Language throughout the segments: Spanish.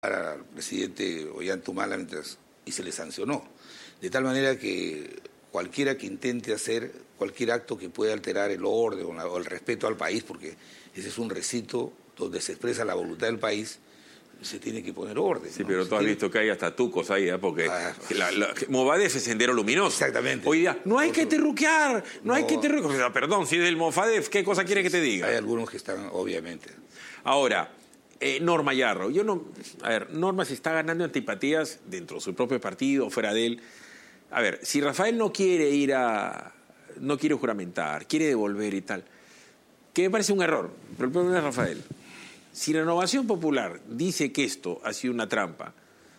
al presidente Ollanta y se le sancionó. De tal manera que cualquiera que intente hacer cualquier acto que pueda alterar el orden o el respeto al país, porque ese es un recinto donde se expresa la voluntad del país, se tiene que poner orden. Sí, ¿no? pero tú has visto que hay hasta tucos ahí, porque Movadef es Sendero Luminoso. Exactamente. Hoy día, no hay que terruquear, no hay que terruquear. O sea, perdón, si es del Movadef, ¿qué cosa quiere que te diga? Hay algunos que están, obviamente. Ahora, Norma Yarro, Norma se está ganando antipatías dentro de su propio partido, fuera de él. A ver, si Rafael no quiere no quiere juramentar, quiere devolver y tal, que me parece un error, pero el problema es Rafael. Si Renovación Popular dice que esto ha sido una trampa,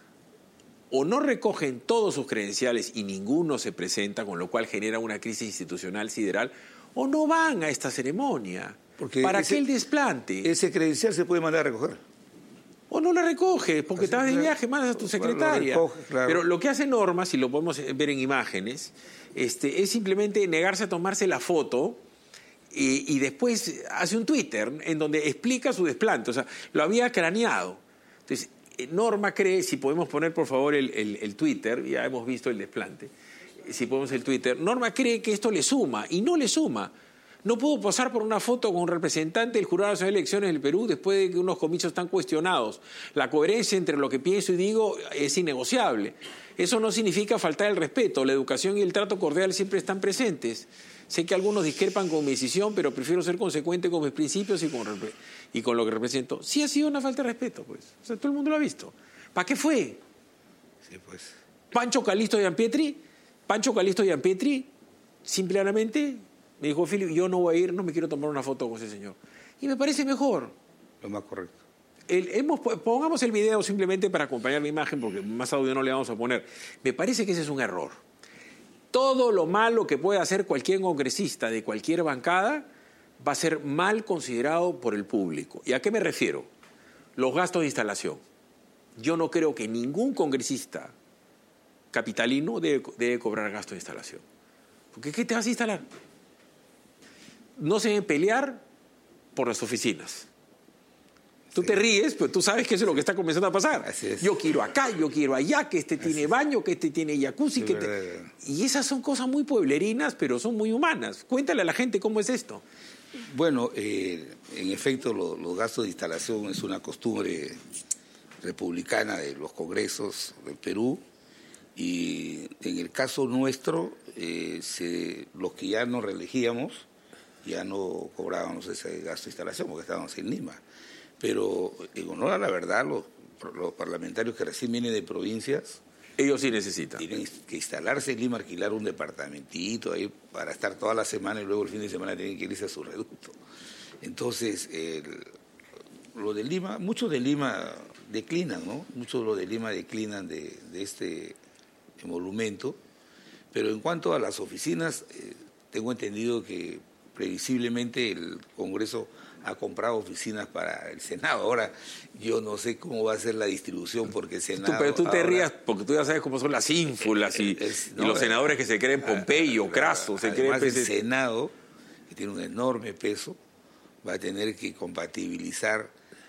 o no recogen todos sus credenciales y ninguno se presenta, con lo cual genera una crisis institucional sideral, o no van a esta ceremonia. Porque ¿para qué el desplante? Ese credencial se puede mandar a recoger. O no la recoges, porque estás de viaje, mandas a tu secretaria. Recoge, claro. Pero lo que hace Norma, si lo podemos ver en imágenes, es simplemente negarse a tomarse la foto y después hace un Twitter en donde explica su desplante. O sea, lo había craneado. Entonces, Norma cree, si podemos poner por favor el Twitter, ya hemos visto el desplante, si ponemos el Twitter, Norma cree que esto le suma y no le suma. No puedo posar por una foto con un representante del Jurado Nacional de Elecciones del Perú después de que unos comicios están cuestionados. La coherencia entre lo que pienso y digo es innegociable. Eso no significa faltar el respeto. La educación y el trato cordial siempre están presentes. Sé que algunos discrepan con mi decisión, pero prefiero ser consecuente con mis principios y con lo que represento. Sí ha sido una falta de respeto, pues. O sea, todo el mundo lo ha visto. ¿Para qué fue? Sí, pues. Pancho Calixto Gianpietri, simplemente me dijo, Filipe, yo no voy a ir, no me quiero tomar una foto con ese señor. Y me parece mejor. Lo más correcto. Pongamos el video simplemente para acompañar la imagen, porque más audio no le vamos a poner. Me parece que ese es un error. Todo lo malo que pueda hacer cualquier congresista de cualquier bancada va a ser mal considerado por el público. ¿Y a qué me refiero? Los gastos de instalación. Yo no creo que ningún congresista capitalino debe cobrar gastos de instalación. Porque ¿qué te vas a instalar? No se deben pelear por las oficinas. Tú te ríes, pero tú sabes que eso es lo que está comenzando a pasar. Así es. Yo quiero acá, yo quiero allá, que este tiene baño, que este tiene jacuzzi. Y esas son cosas muy pueblerinas, pero son muy humanas. Cuéntale a la gente cómo es esto. Bueno, en efecto, los gastos de instalación es una costumbre republicana de los congresos del Perú. Y en el caso nuestro, los que ya nos reelegíamos, ya no cobrábamos ese gasto de instalación porque estábamos en Lima. Pero en honor a la verdad, los parlamentarios que recién vienen de provincias... Ellos sí necesitan. Tienen que instalarse en Lima, alquilar un departamentito ahí para estar toda la semana y luego el fin de semana tienen que irse a su reducto. Entonces, lo de Lima, muchos de Lima declinan, ¿no? Muchos de los de Lima declinan de este emolumento. Pero en cuanto a las oficinas, tengo entendido que previsiblemente el Congreso ha comprado oficinas para el Senado. Ahora, yo no sé cómo va a ser la distribución porque el Senado... Pero tú te rías porque tú ya sabes cómo son las ínfulas y los senadores que se creen Pompeyo, Craso, se creen... Además, el Senado, que tiene un enorme peso, va a tener que compatibilizar.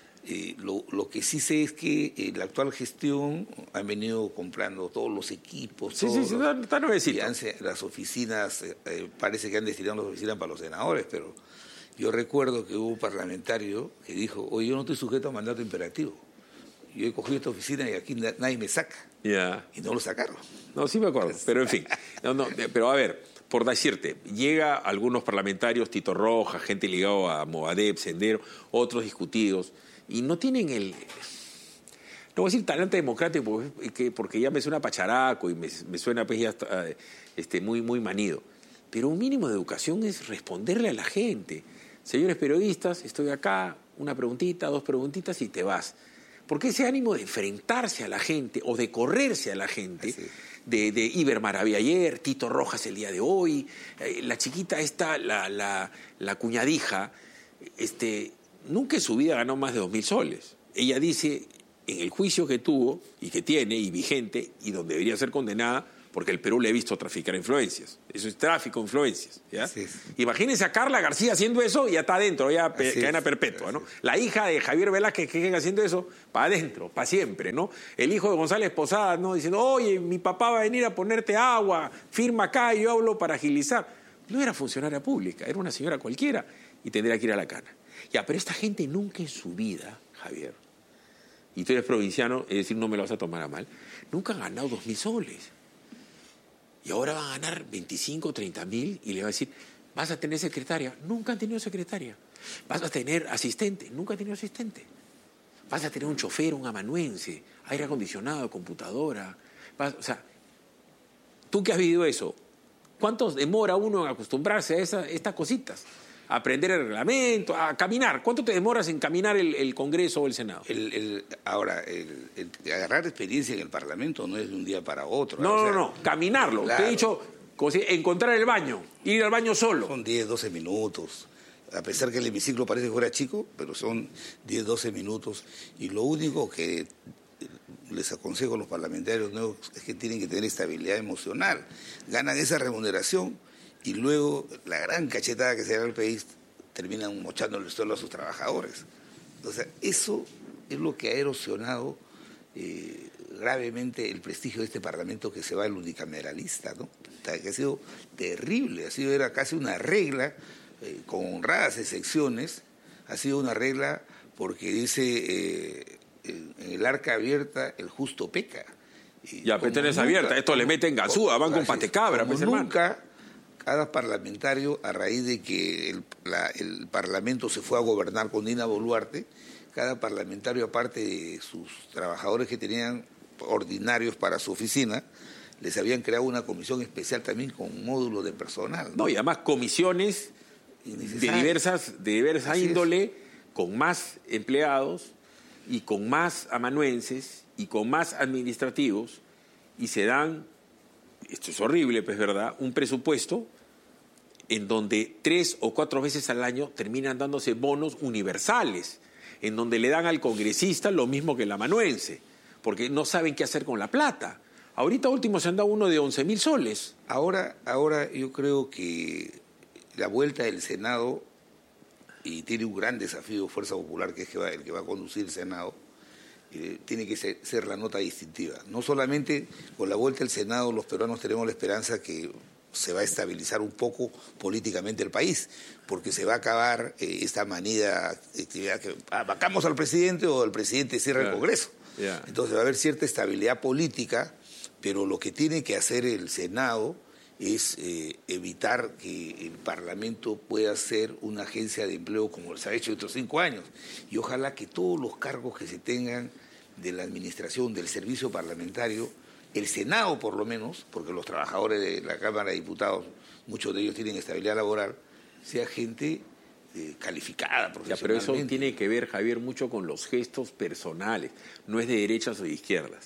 Lo que sí sé es que la actual gestión han venido comprando todos los equipos. Sí, está nuevecito. Las oficinas, parece que han destinado las oficinas para los senadores, pero yo recuerdo que hubo un parlamentario que dijo, oye, yo no estoy sujeto a mandato imperativo. Yo he cogido esta oficina y aquí nadie me saca. Yeah. Y no lo sacaron. No, sí me acuerdo, pero en fin. Pero a ver, por decirte, llega algunos parlamentarios, Tito Rojas, gente ligado a Movadef, Sendero, otros discutidos, y no tienen no voy a decir talante democrático porque ya me suena pacharaco y me suena pues ya muy, muy manido. Pero un mínimo de educación es responderle a la gente. Señores periodistas, estoy acá, una preguntita, dos preguntitas y te vas. Porque ese ánimo de enfrentarse a la gente o de correrse a la gente, de Iber Maravilla ayer, Tito Rojas el día de hoy, la chiquita esta, la cuñadija, nunca en su vida ganó más de 2.000 soles. Ella dice, en el juicio que tuvo y que tiene y vigente y donde debería ser condenada, porque el Perú le he visto traficar influencias. Eso es tráfico de influencias, ¿ya? Así es. Imagínense a Carla García haciendo eso y ya está adentro, ya cadena perpetua, ¿no? La hija de Javier Velázquez que llega haciendo eso, para adentro, para siempre, ¿no? El hijo de González Posada, ¿no? Diciendo, oye, mi papá va a venir a ponerte agua, firma acá y yo hablo para agilizar. No era funcionaria pública, era una señora cualquiera y tendría que ir a la cana. Ya, pero esta gente nunca en su vida, Javier, y tú eres provinciano, es decir, no me lo vas a tomar a mal, nunca han ganado 2.000 soles. Y ahora van a ganar 25, 30.000 y le va a decir, vas a tener secretaria. Nunca han tenido secretaria. Vas a tener asistente. Nunca han tenido asistente. Vas a tener un chofer, un amanuense, aire acondicionado, computadora. O sea, tú que has vivido eso, ¿cuánto demora uno en acostumbrarse a estas cositas? A aprender el reglamento, a caminar. ¿Cuánto te demoras en caminar el Congreso o el Senado? Ahora, agarrar experiencia en el Parlamento no es de un día para otro. No, caminarlo. Claro. Te he dicho, encontrar el baño, ir al baño solo. Son 10, 12 minutos. A pesar que el hemiciclo parece que fuera chico, pero son 10, 12 minutos. Y lo único que les aconsejo a los parlamentarios nuevos es que tienen que tener estabilidad emocional. Ganan esa remuneración y luego la gran cachetada que se da al país terminan mochándole el suelo a sus trabajadores. O sea, eso es lo que ha erosionado gravemente el prestigio de este Parlamento, que se va al unicameralista, ¿no? Que ha sido terrible, era casi una regla, con honradas excepciones, ha sido una regla porque dice en el arca abierta el justo peca. Ya, pero tenés abierta, esto le meten ganzúa, van con patecabra, pues, hermano. Nunca cada parlamentario, a raíz de que el Parlamento se fue a gobernar con Dina Boluarte, cada parlamentario, aparte de sus trabajadores que tenían ordinarios para su oficina, les habían creado una comisión especial también con módulo de personal. No, y además comisiones de diversa índole, con más empleados y con más amanuenses y con más administrativos, y se dan, esto es horrible, pues, ¿verdad?, un presupuesto en donde 3 o 4 veces al año terminan dándose bonos universales, en donde le dan al congresista lo mismo que el amanuense, porque no saben qué hacer con la plata. Ahorita último se han dado uno de 11.000 soles. Ahora yo creo que la vuelta del Senado, y tiene un gran desafío Fuerza Popular, que es el que va a conducir el Senado, tiene que ser la nota distintiva. No solamente con la vuelta del Senado los peruanos tenemos la esperanza que se va a estabilizar un poco políticamente el país, porque se va a acabar esta manida actividad que vacamos al presidente o el presidente cierra el Congreso. Entonces va a haber cierta estabilidad política, pero lo que tiene que hacer el Senado es evitar que el Parlamento pueda ser una agencia de empleo como se ha hecho estos 5 años. Y ojalá que todos los cargos que se tengan de la administración, del servicio parlamentario, el Senado por lo menos, porque los trabajadores de la Cámara de Diputados, muchos de ellos tienen estabilidad laboral, sea gente calificada profesionalmente. Pero eso tiene que ver, Javier, mucho con los gestos personales, no es de derechas o de izquierdas.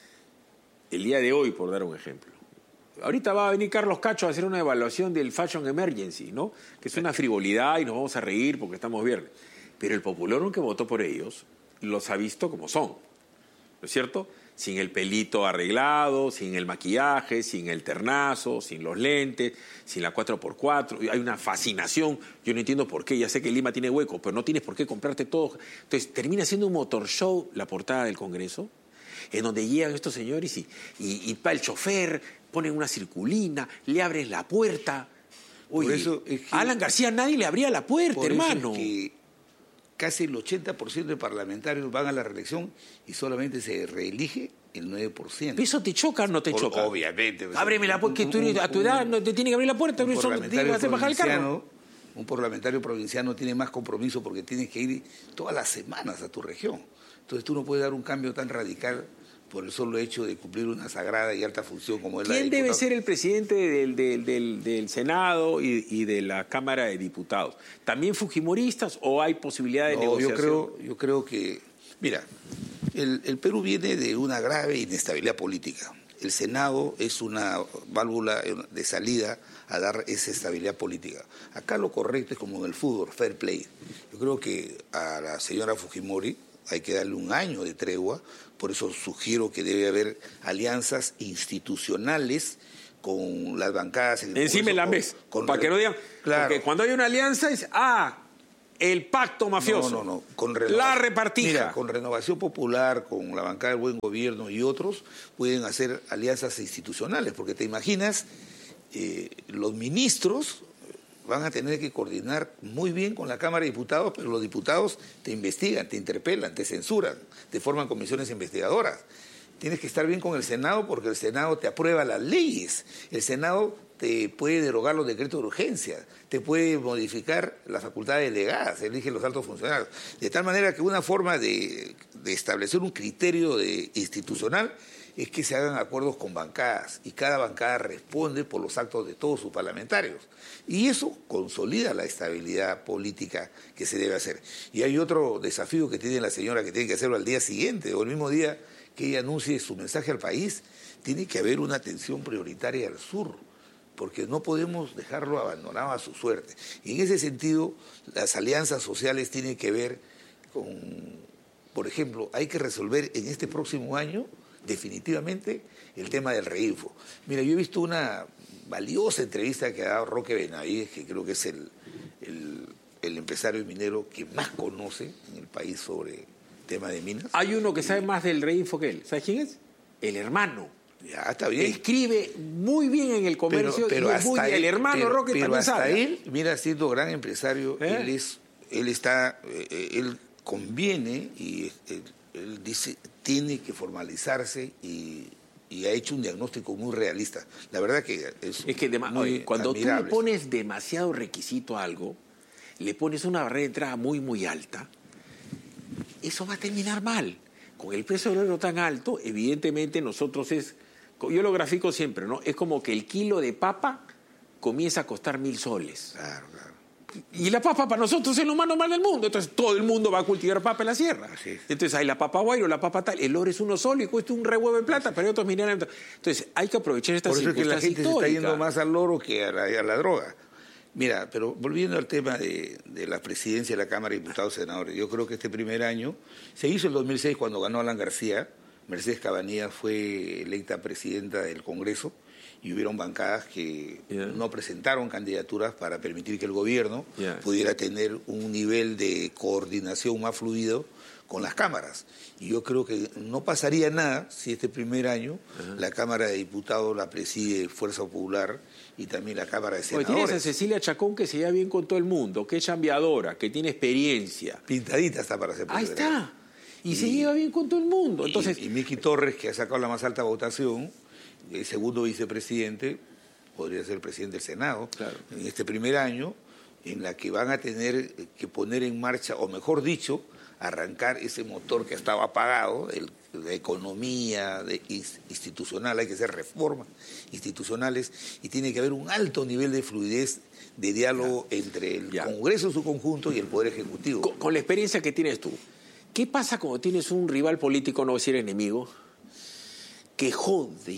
El día de hoy, por dar un ejemplo, ahorita va a venir Carlos Cacho a hacer una evaluación del Fashion Emergency, ¿no?, que es una frivolidad y nos vamos a reír porque estamos viernes. Pero el popular que votó por ellos los ha visto como son, ¿no es cierto? Sin el pelito arreglado, sin el maquillaje, sin el ternazo, sin los lentes, sin la 4x4. Hay una fascinación, yo no entiendo por qué, ya sé que Lima tiene hueco, pero no tienes por qué comprarte todo. Entonces termina siendo un motor show la portada del Congreso, en donde llegan estos señores y va el chofer, ponen una circulina, le abres la puerta. Oye, por eso es que a Alan García nadie le abría la puerta, por hermano. Eso es que casi el 80% de parlamentarios van a la reelección y solamente se reelige el 9%. ¿Eso te choca o no te choca? Obviamente. Ábreme la puerta, que tú a tu edad no te tiene que abrir la puerta, un parlamentario provinciano tiene más compromiso porque tienes que ir todas las semanas a tu región. Entonces tú no puedes dar un cambio tan radical por el solo hecho de cumplir una sagrada y alta función como es la de ¿Quién debe ser el presidente del Senado y de la Cámara de Diputados? ¿También fujimoristas o hay posibilidad de negociación? Yo creo que, mira, el Perú viene de una grave inestabilidad política. El Senado es una válvula de salida a dar esa estabilidad política. Acá lo correcto es como en el fútbol, fair play. Yo creo que a la señora Fujimori hay que darle un año de tregua, por eso sugiero que debe haber alianzas institucionales con las bancadas. Encima de la mesa, para que no digan, claro, porque cuando hay una alianza es, el pacto mafioso, no, la repartija. Mira, con Renovación Popular, con la bancada del Buen Gobierno y otros, pueden hacer alianzas institucionales, porque te imaginas, los ministros van a tener que coordinar muy bien con la Cámara de Diputados, pero los diputados te investigan, te interpelan, te censuran, te forman comisiones investigadoras. Tienes que estar bien con el Senado porque el Senado te aprueba las leyes. El Senado te puede derogar los decretos de urgencia, te puede modificar las facultades delegadas, eligen los altos funcionarios. De tal manera que una forma de establecer un criterio institucional es que se hagan acuerdos con bancadas y cada bancada responde por los actos de todos sus parlamentarios. Y eso consolida la estabilidad política que se debe hacer. Y hay otro desafío que tiene la señora que tiene que hacerlo al día siguiente o el mismo día que ella anuncie su mensaje al país. Tiene que haber una atención prioritaria al sur, porque no podemos dejarlo abandonado a su suerte. Y en ese sentido, las alianzas sociales tienen que ver con, por ejemplo, hay que resolver en este próximo año definitivamente el tema del Reinfo. Mira, yo he visto una valiosa entrevista que ha dado Roque Benavides, que creo que es el empresario minero que más conoce en el país sobre el tema de minas. Hay uno que sabe más del Reinfo que él. ¿Sabes quién es? El hermano. Ya, está bien. Escribe muy bien en el comercio, pero y es muy bien. El hermano Roque también sabe. Pero hasta él, mira, siendo gran empresario, él conviene y él dice, tiene que formalizarse y ha hecho un diagnóstico muy realista. La verdad que es que cuando admirable. Tú le pones demasiado requisito a algo, le pones una barrera de entrada muy, muy alta, eso va a terminar mal. Con el precio del oro tan alto, evidentemente nosotros yo lo grafico siempre, ¿no? Es como que el kilo de papa comienza a costar 1.000 soles. Claro, claro. Y la papa para nosotros es lo más normal del mundo. Entonces todo el mundo va a cultivar papa en la sierra. Sí. Entonces hay la papa guairo, la papa tal. El oro es uno solo y cuesta un rehuevo en plata, pero hay otros minerales. Entonces hay que aprovechar estas circunstancias. Por eso es que la gente históricas. se está yendo más al oro que a la droga. Mira, pero volviendo al tema de la presidencia de la Cámara de Diputados y Senadores, yo creo que este primer año se hizo el 2006 cuando ganó Alan García. Mercedes Cabanillas fue electa presidenta del Congreso y hubieron bancadas que no presentaron candidaturas para permitir que el gobierno pudiera tener un nivel de coordinación más fluido con las cámaras. Y yo creo que no pasaría nada si este primer año la Cámara de Diputados la preside Fuerza Popular y también la Cámara de Senadores. Tienes a Cecilia Chacón que se lleva bien con todo el mundo, que es chambeadora, que tiene experiencia. Pintadita está para ser presidenta. Ahí está. Y se lleva bien con todo el mundo. Entonces, y Miki Torres, que ha sacado la más alta votación, el segundo vicepresidente, podría ser presidente del Senado, claro, en este primer año, en la que van a tener que poner en marcha, o mejor dicho, arrancar ese motor que estaba apagado, la economía institucional, hay que hacer reformas institucionales y tiene que haber un alto nivel de fluidez de diálogo entre el Congreso en su conjunto y el Poder Ejecutivo. Con la experiencia que tienes tú, ¿qué pasa cuando tienes un rival político, no decir enemigo, que jode,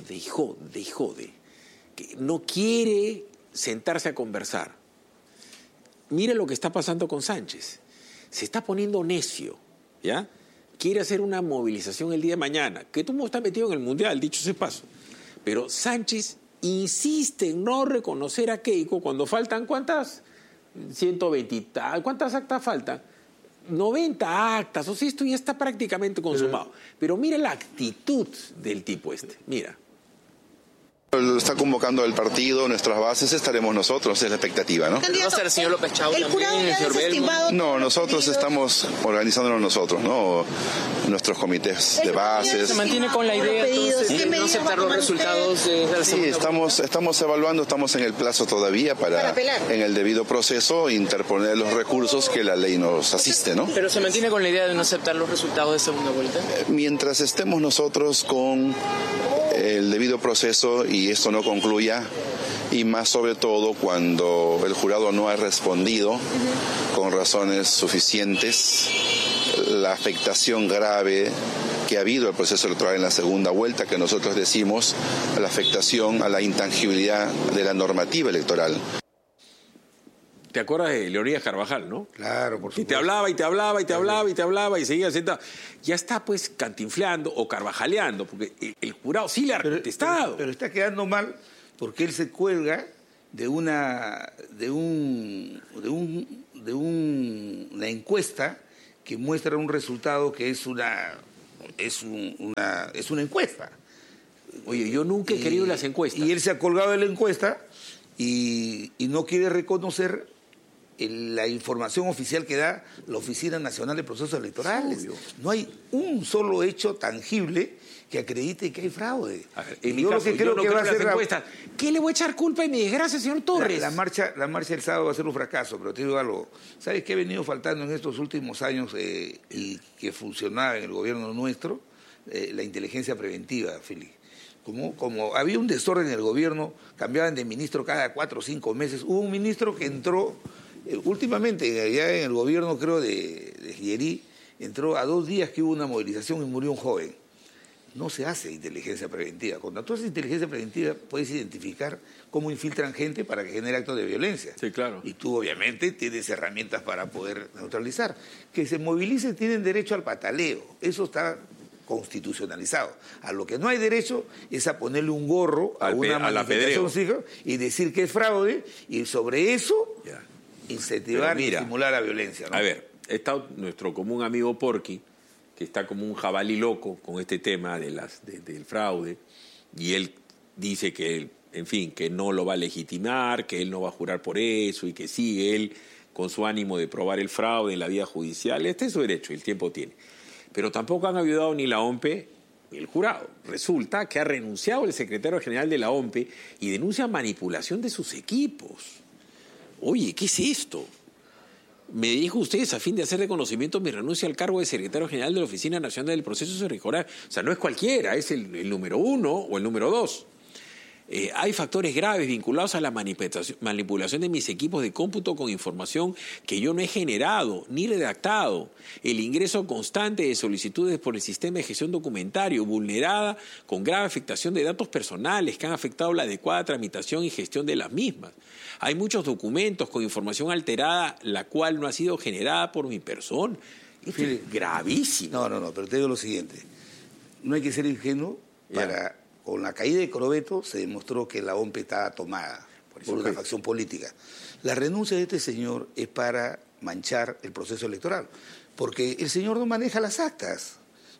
que no quiere sentarse a conversar? Mira lo que está pasando con Sánchez. Se está poniendo necio, ¿ya? Quiere hacer una movilización el día de mañana, que todo el mundo está metido en el Mundial, dicho sea paso. Pero Sánchez insiste en no reconocer a Keiko cuando faltan, ¿cuántas? 120, ¿cuántas actas faltan? 90 actas, o sea, esto ya está prácticamente consumado. Pero mira la actitud del tipo mira. Lo está convocando el partido, nuestras bases, estaremos nosotros, es la expectativa, ¿no? ¿Va a ser el señor López Chau también, el señor Belmo? No, nosotros estamos organizándonos nosotros, ¿no? Nuestros comités de bases. ¿Se mantiene con la idea entonces de no aceptar los resultados de la segunda? Sí, estamos evaluando, estamos en el plazo todavía para en el debido proceso, interponer los recursos que la ley nos asiste, ¿no? ¿Pero se mantiene con la idea de no aceptar los resultados de segunda vuelta? Mientras estemos nosotros con el debido proceso y esto no concluya, y más sobre todo cuando el jurado no ha respondido con razones suficientes, la afectación grave que ha habido al proceso electoral en la segunda vuelta, que nosotros decimos la afectación a la intangibilidad de la normativa electoral. te acuerdas de Leonidas Carvajal, ¿no? Claro, por supuesto. Y te hablaba, y te hablaba, y te hablaba, y te hablaba, y seguía sentado. Ya está, pues, cantinfleando o carvajaleando, porque el jurado sí le ha contestado. Pero está quedando mal porque él se cuelga de una encuesta que muestra un resultado que es una encuesta. Oye, yo nunca he querido las encuestas. Y él se ha colgado de la encuesta y no quiere reconocer la información oficial que da la Oficina Nacional de Procesos Electorales. Obvio. No hay un solo hecho tangible que acredite que hay fraude. A ver, en mi yo caso, lo que creo yo no que va a creo en ser las encuestas. ¿Qué le voy a echar culpa en mi desgracia, señor Torres? la marcha del sábado va a ser un fracaso, pero te digo algo. ¿Sabes qué ha venido faltando en estos últimos años y que funcionaba en el gobierno nuestro? La inteligencia preventiva, Fili. Como había un desorden en el gobierno, cambiaban de ministro cada 4 o 5 meses. Hubo un ministro que entró últimamente, allá en el gobierno, creo, de Gieri, entró a 2 días que hubo una movilización y murió un joven. No se hace inteligencia preventiva. Cuando tú haces inteligencia preventiva, puedes identificar cómo infiltran gente para que genere actos de violencia. Sí, claro. Y tú, obviamente, tienes herramientas para poder neutralizar. Que se movilicen, tienen derecho al pataleo. Eso está constitucionalizado. A lo que no hay derecho es a ponerle un gorro a una manifestación y decir que es fraude, y sobre eso incentivar y estimular la violencia, ¿no? A ver, está nuestro común amigo Porky, que está como un jabalí loco con este tema del fraude, y él dice que, en fin, que no lo va a legitimar, que él no va a jurar por eso, y que sigue él con su ánimo de probar el fraude en la vía judicial. Este es su derecho, el tiempo tiene. Pero tampoco han ayudado ni la OMPE ni el jurado. Resulta que ha renunciado el secretario general de la OMPE y denuncia manipulación de sus equipos. Oye, ¿qué es esto? Me dijo ustedes, a fin de hacer de conocimiento mi renuncia al cargo de secretario general de la Oficina Nacional del Proceso Electoral. O sea, no es cualquiera, es el número 1 o el número 2. Hay factores graves vinculados a la manipulación de mis equipos de cómputo con información que yo no he generado ni redactado. El ingreso constante de solicitudes por el sistema de gestión documentario, vulnerada con grave afectación de datos personales que han afectado la adecuada tramitación y gestión de las mismas. Hay muchos documentos con información alterada, la cual no ha sido generada por mi persona. Esto es gravísimo. No, pero te digo lo siguiente. No hay que ser ingenuo para... Con la caída de Crobeto se demostró que la OMPE estaba tomada por una facción política. La renuncia de este señor es para manchar el proceso electoral, porque el señor no maneja las actas.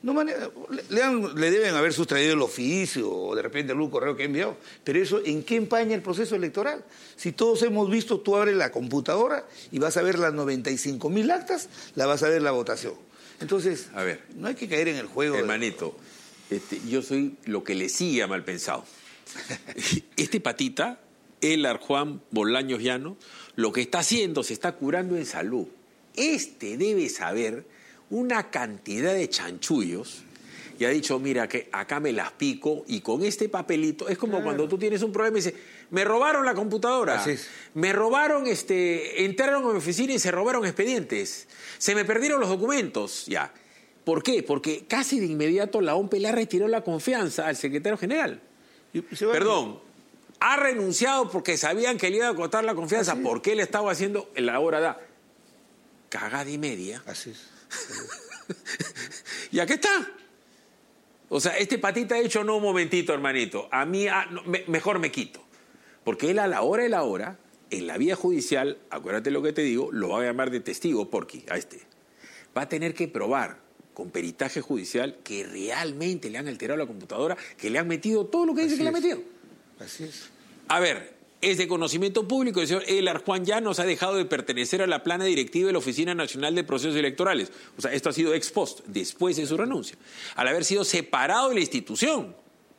Le deben haber sustraído el oficio o de repente algún correo que ha enviado, pero eso ¿en qué empaña el proceso electoral? Si todos hemos visto, tú abres la computadora y vas a ver las 95.000 actas, la vas a ver la votación. Entonces, a ver, no hay que caer en el juego. Hermanito, yo soy lo que le sigue a mal pensado. Este patita, Elar Juan Bolaños Llano, lo que está haciendo, se está curando en salud. Debe saber una cantidad de chanchullos y ha dicho, mira, que acá me las pico y con este papelito, es como cuando tú tienes un problema y dices, me robaron la computadora, me robaron, entraron a mi oficina y se robaron expedientes, se me perdieron los documentos, ya. ¿Por qué? Porque casi de inmediato la OMPE le ha retirado la confianza al secretario general. Perdón, ha renunciado porque sabían que le iba a costar la confianza. ¿Por qué le estaba haciendo en la hora da? Cagada y media. Así es. ¿Y aquí está? O sea, este patita ha dicho, no, un momentito, hermanito, a mí mejor me quito. Porque él a la hora de la hora, en la vía judicial, acuérdate lo que te digo, lo va a llamar de testigo, Porky, va a tener que probar con peritaje judicial que realmente le han alterado la computadora, que le han metido todo lo que dice que le han metido. Así es. A ver, es de conocimiento público, el señor Elar Juan Llanos ha dejado de pertenecer a la plana directiva de la Oficina Nacional de Procesos Electorales. O sea, esto ha sido ex post, después de su renuncia, al haber sido separado de la institución.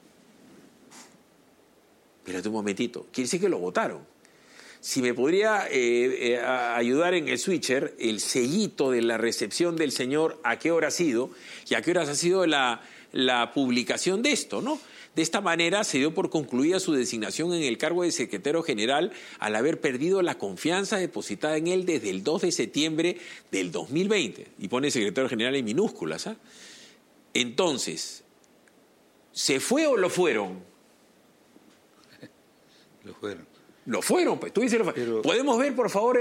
Espérate un momentito, quiere decir que lo votaron. Si me podría ayudar en el switcher, el sellito de la recepción del señor, a qué hora ha sido y a qué horas ha sido la publicación de esto, ¿no? De esta manera se dio por concluida su designación en el cargo de secretario general al haber perdido la confianza depositada en él desde el 2 de septiembre del 2020. Y pone secretario general en minúsculas, ¿ah? Entonces, ¿se fue o lo fueron? Lo fueron. No fueron, pues. Tú dices, ¿podemos ver, por favor,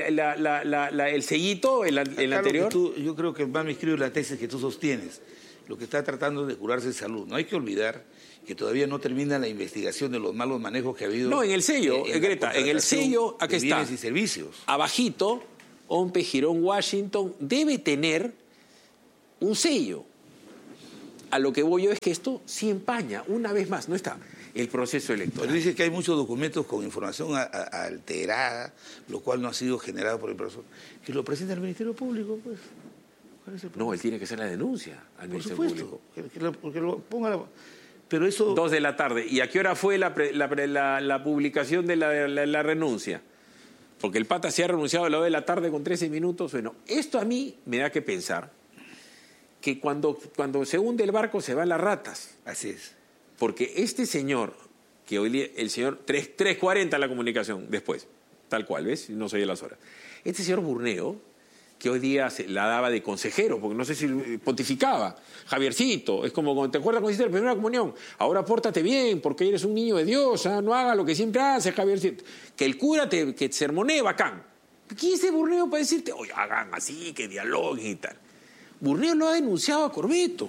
el sellito, el anterior? Yo creo que va inscrito la tesis que tú sostienes. Lo que está tratando de curarse es salud. No hay que olvidar que todavía no termina la investigación de los malos manejos que ha habido. No, en el sello, Greta, en el sello, aquí está. Bienes y servicios. Abajito, Ompe Girón Washington debe tener un sello. A lo que voy yo es que esto sí empaña, una vez más, no está el proceso electoral. Pero dice que hay muchos documentos con información alterada, lo cual no ha sido generado por el profesor. Que lo presenta el Ministerio Público, pues. No, él tiene que hacer la denuncia al Ministerio Público. Porque lo ponga pero eso... 2 de la tarde. ¿Y a qué hora fue la publicación de la renuncia? Porque el pata se ha renunciado a las 2 de la tarde con 13 minutos. Bueno, esto a mí me da que pensar que cuando se hunde el barco se van las ratas. Así es. Porque este señor, que hoy el señor 3:40 la comunicación después, tal cual, ¿ves? No sé las horas. Este señor Burneo, que hoy día se la daba de consejero, porque no sé si pontificaba. Javiercito, es como cuando te acuerdas cuando hiciste la primera comunión. Ahora pórtate bien, porque eres un niño de Dios, no hagas lo que siempre haces, Javiercito. Que el cura que te sermonee, bacán. ¿Quién es ese Burneo para decirte, oye, hagan así, que dialoguen y tal? Burneo lo ha denunciado a Corbeto.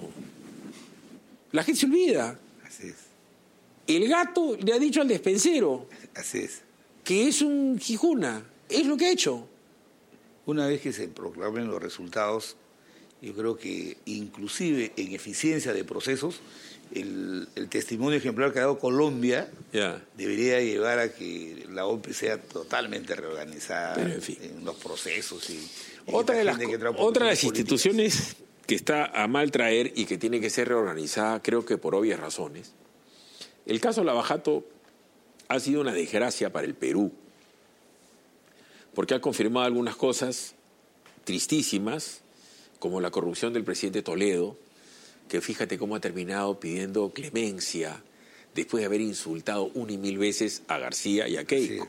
La gente se olvida. Así es. El gato le ha dicho al despensero. Así es. Que es un jijuna. Es lo que ha hecho. Una vez que se proclamen los resultados, yo creo que inclusive en eficiencia de procesos, el testimonio ejemplar que ha dado Colombia debería llevar a que la OMP sea totalmente reorganizada en los procesos. Otra de las instituciones que está a mal traer y que tiene que ser reorganizada, creo que por obvias razones. El caso Lavajato ha sido una desgracia para el Perú, porque ha confirmado algunas cosas tristísimas, como la corrupción del presidente Toledo, que fíjate cómo ha terminado pidiendo clemencia después de haber insultado 1 y 1000 veces a García y a Keiko.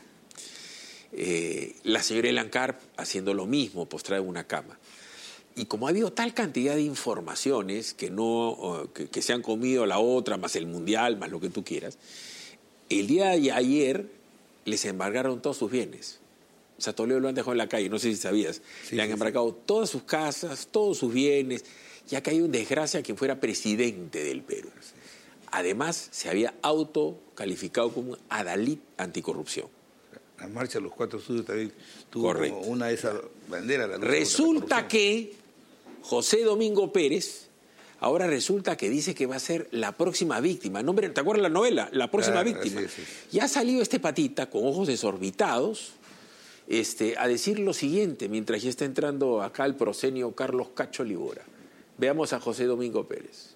Sí. La señora Elancar haciendo lo mismo, postrada en una cama. Y como ha habido tal cantidad de informaciones que se han comido la otra, más el mundial, más lo que tú quieras, el día de ayer les embargaron todos sus bienes. O sea, Toledo lo han dejado en la calle, no sé si sabías. Le han embargado todas sus casas, todos sus bienes, ya que hay un desgracia quien fuera presidente del Perú. Además, se había autocalificado como un adalid anticorrupción. La marcha de los 4 estudios también tuvo como una de esas banderas. Resulta que José Domingo Pérez, ahora resulta que dice que va a ser la próxima víctima. ¿Te acuerdas la novela? La próxima víctima. Sí. Y ha salido este patita con ojos desorbitados, a decir lo siguiente, mientras ya está entrando acá el proscenio Carlos Cacho Libora. Veamos a José Domingo Pérez.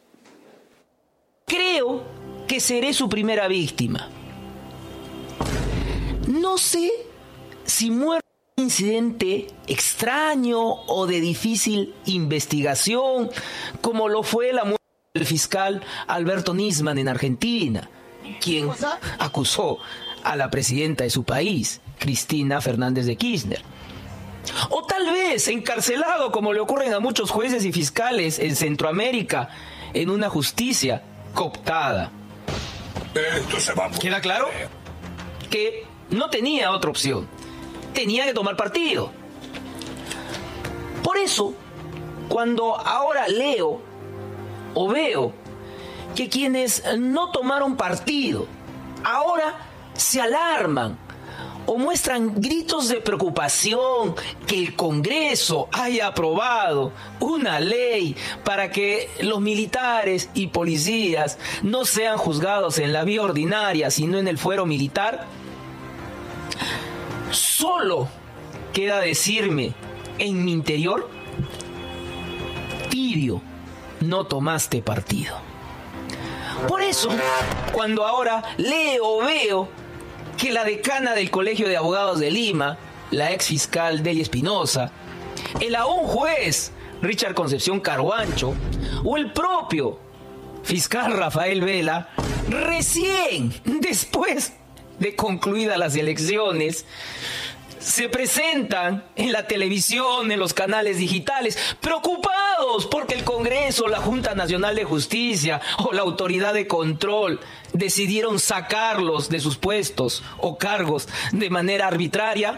Creo que seré su primera víctima. No sé si muero en un incidente extraño o de difícil investigación, como lo fue la muerte del fiscal Alberto Nisman en Argentina, quien acusó a la presidenta de su país, Cristina Fernández de Kirchner. O tal vez encarcelado, como le ocurren a muchos jueces y fiscales en Centroamérica, en una justicia cooptada. Esto se va. ¿Queda claro? Que no tenía otra opción. Tenía que tomar partido. Por eso, cuando ahora leo o veo que quienes no tomaron partido ahora se alarman o muestran gritos de preocupación que el Congreso haya aprobado una ley para que los militares y policías no sean juzgados en la vía ordinaria, sino en el fuero militar, solo queda decirme en mi interior: tibio, no tomaste partido. Por eso, cuando ahora leo o veo que la decana del Colegio de Abogados de Lima, la ex fiscal Delia Espinosa, el aún juez Richard Concepción Carhuancho o el propio fiscal Rafael Vela, recién después de concluidas las elecciones, se presentan en la televisión, en los canales digitales, preocupados porque el Congreso, la Junta Nacional de Justicia o la Autoridad de Control decidieron sacarlos de sus puestos o cargos de manera arbitraria,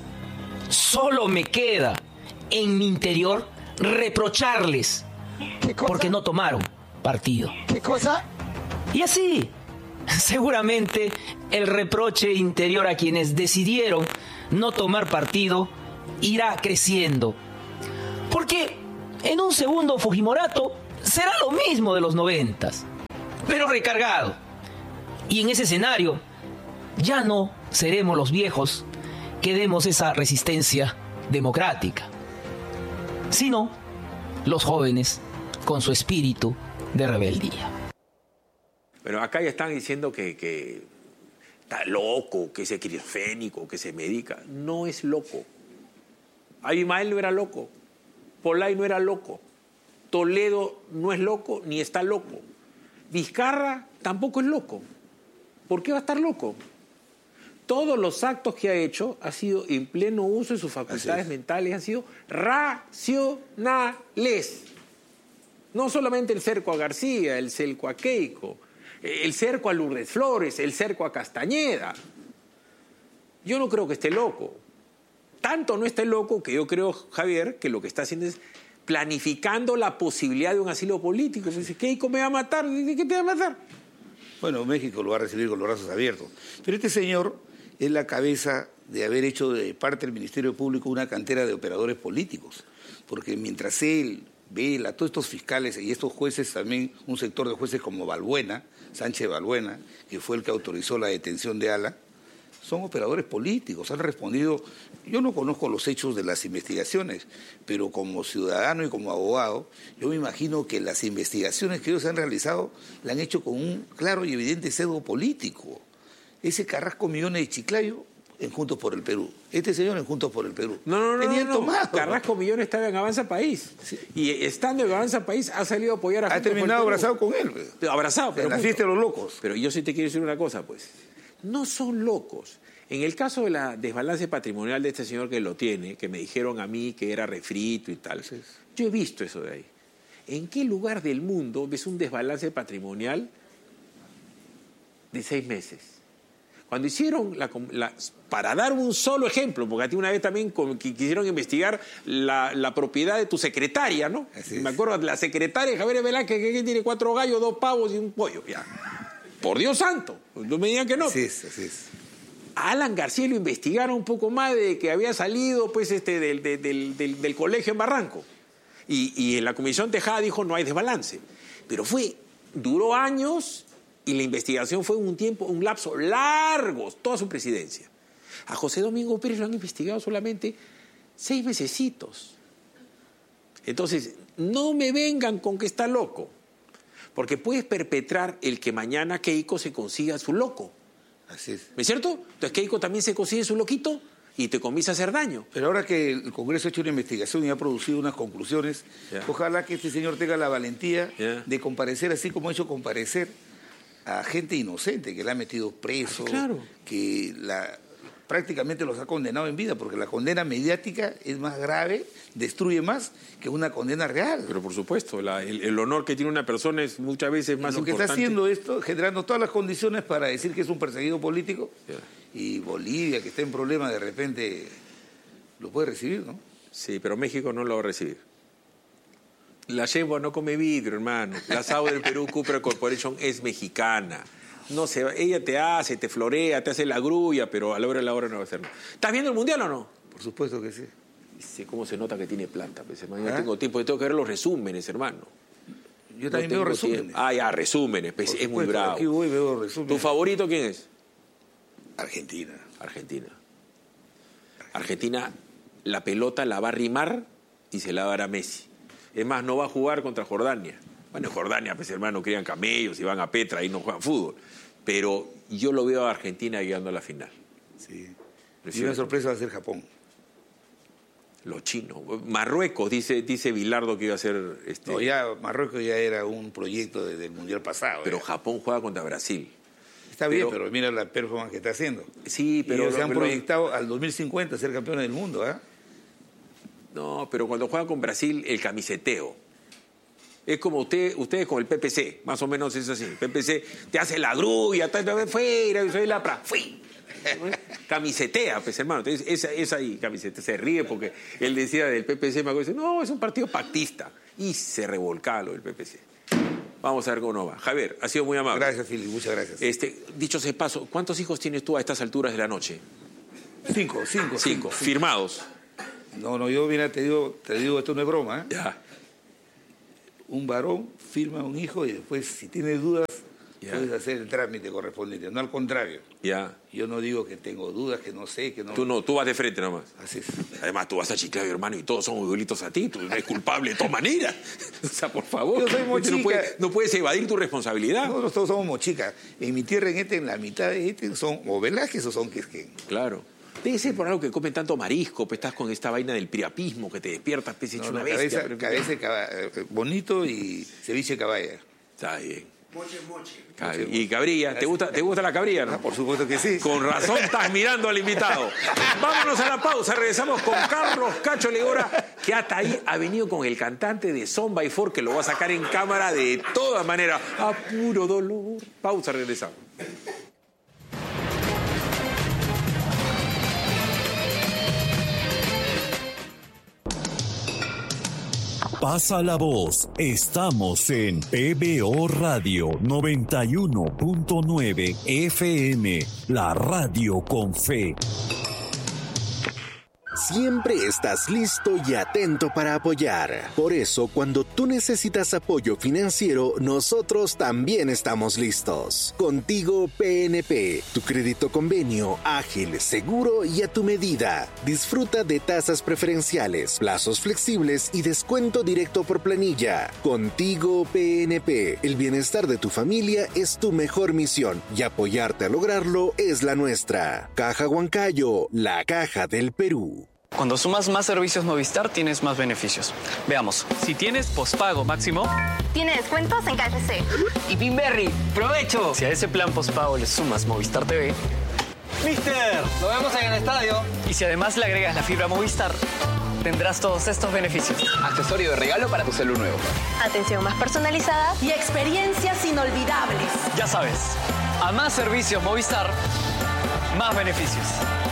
solo me queda en mi interior reprocharles porque no tomaron partido. ¿Qué cosa? Y así, seguramente el reproche interior a quienes decidieron no tomar partido irá creciendo. Porque en un segundo Fujimorato será lo mismo de los 90s, pero recargado. Y en ese escenario ya no seremos los viejos que demos esa resistencia democrática, sino los jóvenes con su espíritu de rebeldía. Pero acá ya están diciendo que está loco, que es esquizofrénico, que se medica. No es loco. Abimael no era loco. Polay no era loco. Toledo no es loco ni está loco. Vizcarra tampoco es loco. ¿Por qué va a estar loco? Todos los actos que ha hecho ha sido en pleno uso de sus facultades mentales, han sido racionales. No solamente el cerco a García, el cerco a Keiko, el cerco a Lourdes Flores, el cerco a Castañeda. Yo no creo que esté loco. Tanto no esté loco que yo creo, Javier, que lo que está haciendo es planificando la posibilidad de un asilo político. Dice, Keiko me va a matar. ¿De qué te va a matar? Bueno, México lo va a recibir con los brazos abiertos. Pero este señor es la cabeza de haber hecho de parte del Ministerio Público una cantera de operadores políticos. Porque mientras él ve a todos estos fiscales y estos jueces también, un sector de jueces como Balbuena, Sánchez Balbuena, que fue el que autorizó la detención de Ala, son operadores políticos, han respondido. Yo no conozco los hechos de las investigaciones, pero como ciudadano y como abogado, yo me imagino que las investigaciones que ellos han realizado la han hecho con un claro y evidente sesgo político. Ese Carrasco Millones de Chiclayo en Juntos por el Perú. Este señor en Juntos por el Perú. No. Carrasco Millones estaba en Avanza País. Sí. Y estando en Avanza País ha salido a apoyar a Juntos. Ha terminado abrazado con él. Abrazado, pero en la fiesta de los locos. Pero yo sí te quiero decir una cosa, pues. No son locos. En el caso de la desbalance patrimonial de este señor que lo tiene, que me dijeron a mí que era refrito y tal, sí. Yo he visto eso de ahí. ¿En qué lugar del mundo ves un desbalance patrimonial de 6 meses? Cuando hicieron, para dar un solo ejemplo, porque a ti una vez también quisieron investigar la propiedad de tu secretaria, ¿no? Me acuerdo de la secretaria Javier Velázquez, que tiene 4 gallos, 2 pavos y un pollo. Ya. Por Dios santo, no me digan que no. Así es. A Alan García lo investigaron un poco más de que había salido pues, del colegio en Barranco. Y en la Comisión Tejada dijo no hay desbalance. Pero duró años y la investigación fue un lapso largo, toda su presidencia. A José Domingo Pérez lo han investigado solamente 6 mesecitos. Entonces, no me vengan con que está loco. Porque puedes perpetrar el que mañana Keiko se consiga su loco. Así es. ¿No es cierto? Entonces Keiko también se consigue su loquito y te comienza a hacer daño. Pero ahora que el Congreso ha hecho una investigación y ha producido unas conclusiones, ojalá que este señor tenga la valentía de comparecer así como ha hecho comparecer a gente inocente que le ha metido preso, que prácticamente los ha condenado en vida, porque la condena mediática es más grave, destruye más que una condena real. Pero por supuesto, el honor que tiene una persona es muchas veces más importante. Lo que está haciendo esto, generando todas las condiciones para decir que es un perseguido político, y Bolivia, que está en problemas, de repente lo puede recibir, ¿no? Sí, pero México no lo va a recibir. La yegua no come vidrio, hermano. La SAO del Perú Cooper Corporation es mexicana. No se va, ella te florea, te hace la grulla, pero a la hora de la hora no va a hacer nada. ¿Estás viendo el Mundial o no? Por supuesto que sí. Sé cómo se nota que tiene planta, pues, hermano. Yo tengo tiempo, yo tengo que ver los resúmenes, hermano. Yo también veo resúmenes. Ya, resúmenes, pues, es muy bravo. Aquí voy, veo resúmenes. ¿Tu favorito quién es? Argentina. Argentina, la pelota la va a rimar y se la va a dar a Messi. Es más, no va a jugar contra Jordania. Bueno, en Jordania, pues, hermano, crían camellos y van a Petra y no juegan fútbol. Pero yo lo veo a Argentina llegando a la final. Sí. Y una sorpresa va a ser Japón. Los chinos. Marruecos, dice Bilardo que iba a ser... No, Marruecos ya era un proyecto desde el Mundial pasado. Pero Japón juega contra Brasil. Está bien, pero mira la performance que está haciendo. Sí, pero... Ellos se han proyectado al 2050 a ser campeones del mundo, ¿ah? No, pero cuando juegan con Brasil, el camiseteo. Es como ustedes con el PPC, más o menos es así. El PPC te hace la grulla, fuera, soy la pra, fui. Camisetea, pues hermano. Entonces, esa ahí, camiseta, se ríe porque él decía del PPC, me acuerdo, dice, no, es un partido pactista. Y se revolcaba lo del PPC. Vamos a ver cómo nos va. Javier, ha sido muy amable. Gracias, Fili, muchas gracias. Dicho sea de paso, ¿cuántos hijos tienes tú a estas alturas de la noche? Cinco. Firmados. No, yo, mira, te digo, esto no es broma, ¿eh? Ya. Un varón firma un hijo y después, si tienes dudas, puedes hacer el trámite correspondiente. No al contrario. Ya. Yo no digo que tengo dudas, que no sé, que no... Tú vas de frente nomás. Así es. Además, tú vas a Chiclayo, hermano, y todos son igualitos a ti. Tú eres culpable de todas maneras. O sea, por favor. Yo soy mochica. No puedes evadir tu responsabilidad. Nosotros todos somos mochicas. En mi tierra, en la mitad de son o Velázquez o son Quisquén. Claro. Debe ser por algo que comen tanto marisco, pues estás con esta vaina del priapismo que te despiertas, pues hecho una bestia. Cabeza bonito y ceviche caballa. Está bien. Moche. Y cabrilla, ¿te gusta la cabrilla, no? Por supuesto que sí. Con razón estás mirando al invitado. Vámonos a la pausa, regresamos con Carlos Cacho Legora, que hasta ahí ha venido con el cantante de Son by Four, que lo va a sacar en cámara de todas maneras, a puro dolor. Pausa, regresamos. Pasa la voz, estamos en PBO Radio 91.9 FM, la radio con fe. Siempre estás listo y atento para apoyar. Por eso, cuando tú necesitas apoyo financiero, nosotros también estamos listos. Contigo PNP, tu crédito convenio, ágil, seguro y a tu medida. Disfruta de tasas preferenciales, plazos flexibles y descuento directo por planilla. Contigo PNP, el bienestar de tu familia es tu mejor misión y apoyarte a lograrlo es la nuestra. Caja Huancayo, la caja del Perú. Cuando sumas más servicios Movistar, tienes más beneficios. Veamos. Si tienes pospago máximo, tiene descuentos en KFC. Y Pinberry, ¡provecho! Si a ese plan pospago le sumas Movistar TV, ¡Mister! ¡Lo vemos en el estadio! Y si además le agregas la fibra Movistar, tendrás todos estos beneficios. Accesorio de regalo para tu celu nuevo. Atención más personalizada y experiencias inolvidables. Ya sabes, a más servicios Movistar, más beneficios.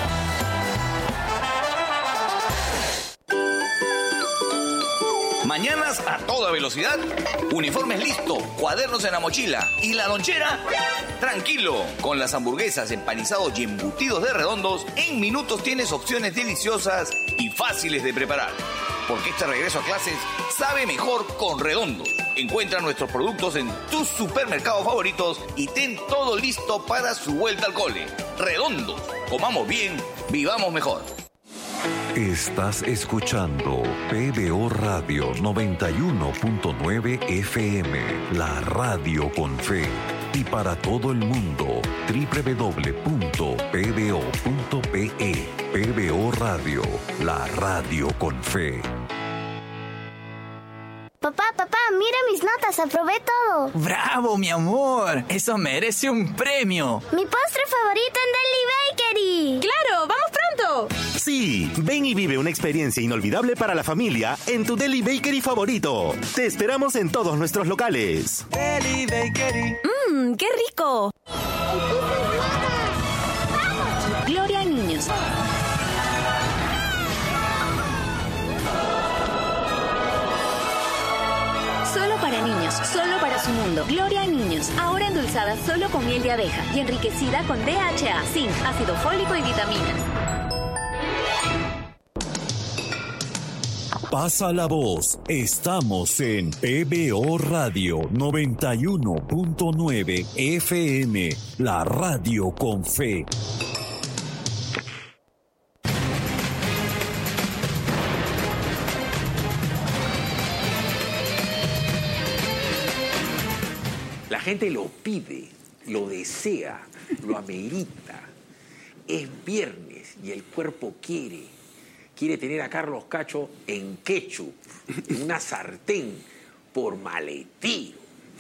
Mañanas a toda velocidad, uniformes listo, cuadernos en la mochila y la lonchera, tranquilo. Con las hamburguesas, empanizados y embutidos de Redondos, en minutos tienes opciones deliciosas y fáciles de preparar. Porque este regreso a clases sabe mejor con Redondos. Encuentra nuestros productos en tus supermercados favoritos y ten todo listo para su vuelta al cole. Redondos, comamos bien, vivamos mejor. Estás escuchando PBO Radio 91.9 FM, la radio con fe. Y para todo el mundo, www.pbo.pe. PBO Radio, la radio con fe. Papá, mira mis notas, aprobé todo. ¡Bravo, mi amor! Eso merece un premio. Mi postre favorito en Deli Bakery. ¡Claro! ¡Vamos pronto! Sí, ven y vive una experiencia inolvidable para la familia en tu Deli Bakery favorito. Te esperamos en todos nuestros locales. Deli Bakery. ¡Qué rico! Gloria a niños. Solo para niños, solo para su mundo. Gloria a niños, ahora endulzada solo con miel de abeja y enriquecida con DHA, zinc, ácido fólico y vitaminas. Pasa la voz, estamos en PBO Radio 91.9 FM, la radio con fe. La gente lo pide, lo desea, lo amerita. Es viernes y el cuerpo quiere tener a Carlos Cacho en ketchup, en una sartén, por maletío.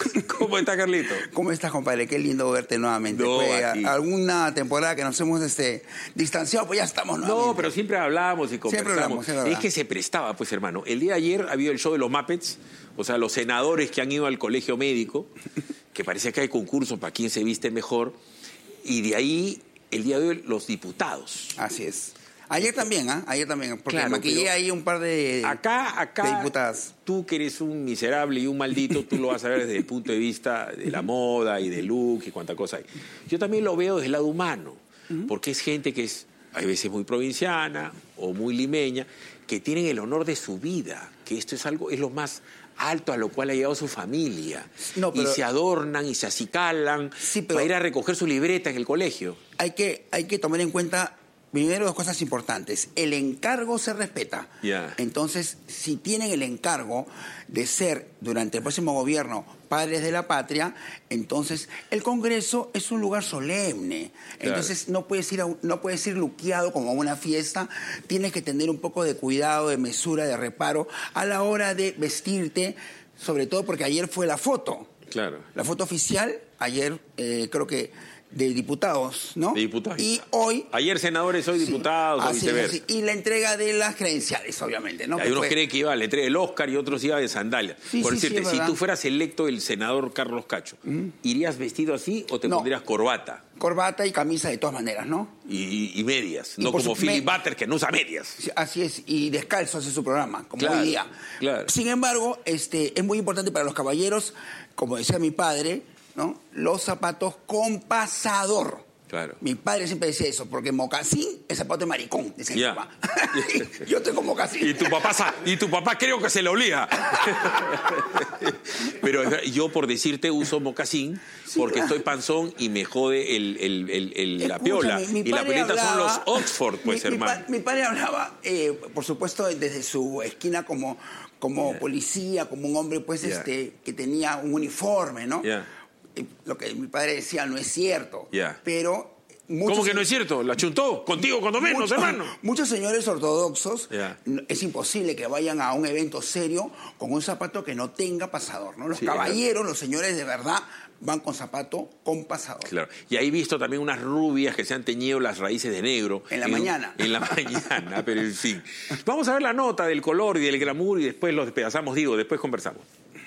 ¿Cómo está, Carlito? ¿Cómo estás, compadre? Qué lindo verte nuevamente. No, Fue aquí. alguna temporada que nos hemos distanciado, pues ya estamos nuevamente. No, pero siempre hablamos y conversamos. Siempre hablamos, es verdad. Es que se prestaba, pues, hermano. El día de ayer ha habido el show de los Muppets, o sea, los senadores que han ido al colegio médico, que parece que hay concurso para quién se viste mejor, y de ahí, el día de hoy, los diputados. Así es. Ayer también, Ayer también, porque Claro, maquillé pero ahí un par de diputadas. Tú que eres un miserable y un maldito, tú lo vas a ver desde el punto de vista de la moda y de look y cuánta cosa hay. Yo también lo veo desde el lado humano, porque es gente que es, hay veces muy provinciana o muy limeña, que tienen el honor de su vida, que esto es algo, es lo más alto a lo cual ha llegado su familia. No, pero y se adornan y se acicalan para ir a recoger su libreta en el colegio. Hay que tomar en cuenta primero dos cosas importantes. El encargo se respeta. Yeah. Entonces, si tienen el encargo de ser, durante el próximo gobierno, padres de la patria, entonces el Congreso es un lugar solemne. Claro. Entonces, no puedes ir luqueado como a una fiesta. Tienes que tener un poco de cuidado, de mesura, de reparo a la hora de vestirte, sobre todo porque ayer fue la foto. Claro. La foto oficial, ayer creo que de diputados, ¿no? De diputados. Y hoy... Ayer senadores, hoy diputados, o viceversa. Y la entrega de las credenciales, obviamente, ¿no? Hay unos creen que iba a la entrega del Oscar y otros iba de sandalia. Por decirte, si tú fueras electo el senador Carlos Cacho, ¿irías vestido así o te pondrías corbata? Corbata y camisa de todas maneras, ¿no? Y medias, no como Philip Butter, que no usa medias. Así es, y descalzo hace su programa, como Claro, hoy día. claro. Sin embargo, es muy importante para los caballeros, como decía mi padre, ¿no? Los zapatos con pasador. Claro. Mi padre siempre decía eso, porque mocasín es zapato de maricón, decía mi papá. Yo tengo mocasín. Y tu papá creo que se lo olía. Pero yo, por decirte, uso mocasín porque estoy panzón y me jode la piola. Y la piolita son los Oxford, pues, hermano. Mi padre hablaba, por supuesto, desde su esquina como policía, como un hombre, pues, que tenía un uniforme, ¿no? Lo que mi padre decía no es cierto, pero... ¿Cómo que no es cierto? ¿La chuntó? Contigo, cuando menos, hermano. Muchos señores ortodoxos, es imposible que vayan a un evento serio con un zapato que no tenga pasador, ¿no? Los caballeros, los señores de verdad, van con zapato con pasador. Claro. Y ahí he visto también unas rubias que se han teñido las raíces de negro. En la mañana. En la mañana, pero en fin. Vamos a ver la nota del color y del glamour y después lo despedazamos, después conversamos.